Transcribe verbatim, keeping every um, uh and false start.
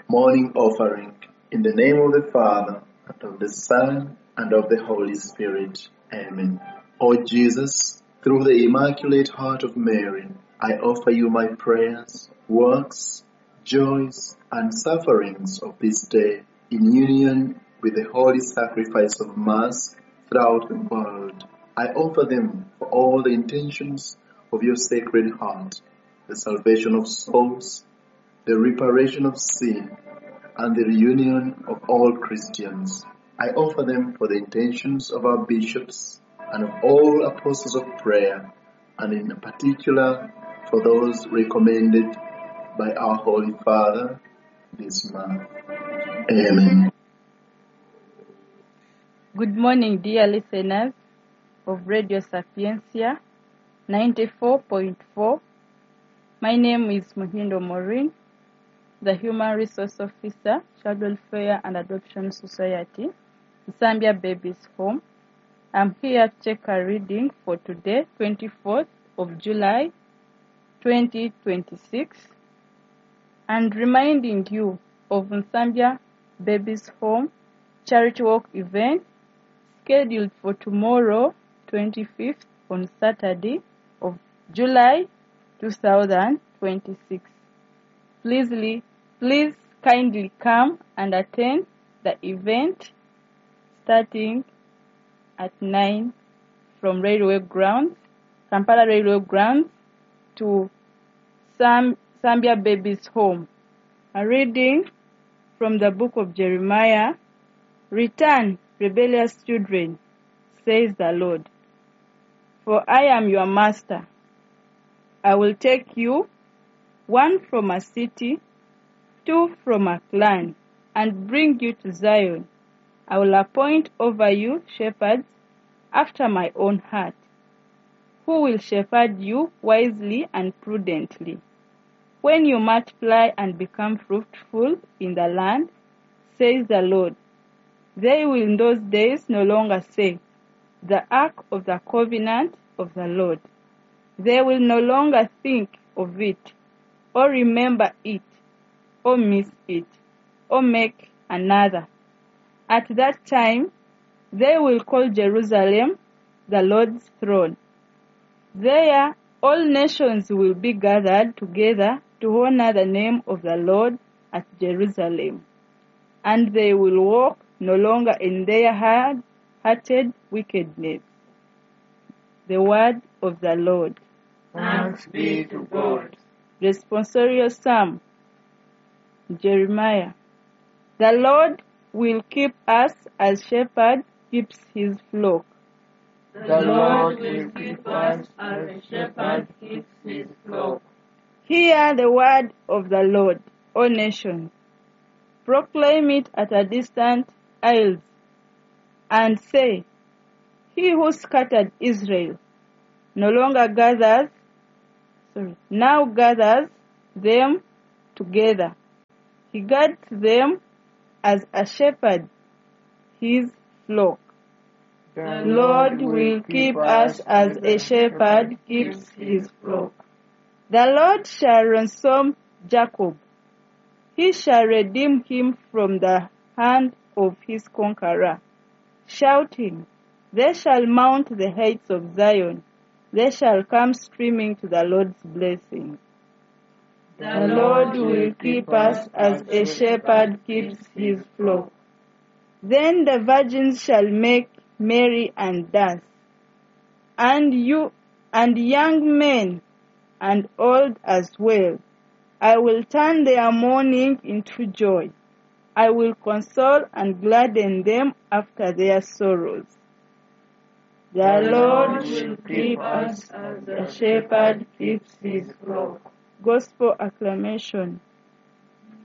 Morning offering. In the name of the Father, and of the Son, and of the Holy Spirit. Amen. O Jesus, through the Immaculate Heart of Mary, I offer you my prayers, works, joys, and sufferings of this day in union with the holy sacrifice of Mass throughout the world. I offer them for all the intentions of your Sacred Heart, the salvation of souls, the reparation of sin, and the reunion of all Christians. I offer them for the intentions of our bishops and of all apostles of prayer, and in particular for those recommended by our Holy Father this month. Amen. Good morning, dear listeners of Radio Sapiencia ninety-four point four. My name is Muhindo Maureen, the Human Resource Officer, Child Welfare and Adoption Society, Zambia Babies Home. I'm here to take a reading for today, twenty-fourth of July, twenty twenty-six, and reminding you of Zambia Babies Home charity walk event scheduled for tomorrow, twenty-fifth, on Saturday of July two thousand twenty-six. Please, please kindly come and attend the event starting at nine from Railway Grounds, Kampala Railway Grounds to Sam, Zambia Babies Home. A reading from the book of Jeremiah. Return, rebellious children, says the Lord. For I am your master. I will take you, one from a city, two from a clan, and bring you to Zion. I will appoint over you shepherds after my own heart, who will shepherd you wisely and prudently. When you multiply and become fruitful in the land, says the Lord, they will in those days no longer say, the ark of the covenant of the Lord. They will no longer think of it, or remember it, or miss it, or make another. At that time, they will call Jerusalem the Lord's throne. There, all nations will be gathered together to honor the name of the Lord at Jerusalem. And they will walk no longer in their hard-hearted wickedness. The word of the Lord. Thanks be to God. Responsorial Psalm. Jeremiah. The Lord will keep us as shepherd keeps his flock. The Lord will keep us as a shepherd keeps his flock. Hear the word of the Lord, O nations. Proclaim it at a distant isles, and say, he who scattered Israel no longer gathers, sorry, now gathers them together. He guards them as a shepherd his flock. The Lord will keep us as a shepherd keeps his flock. The Lord shall ransom Jacob. He shall redeem him from the hand of his conqueror, shouting, they shall mount the heights of Zion. They shall come streaming to the Lord's blessing. The Lord will keep us as a shepherd keeps his flock. Then the virgins shall make merry and dance, and you and young men and old as well. I will turn their mourning into joy. I will console and gladden them after their sorrows. The Lord will keep us as the shepherd keeps his flock. Gospel acclamation.